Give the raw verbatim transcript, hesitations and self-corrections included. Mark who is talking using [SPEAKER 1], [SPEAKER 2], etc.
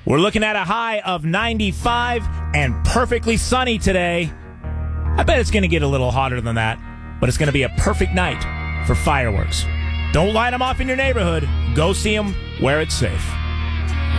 [SPEAKER 1] We're looking at a high of ninety-five and perfectly sunny today. I bet it's going to get a little hotter than that, but it's going to be a perfect night for fireworks. Don't light them off in your neighborhood. Go see them where it's safe.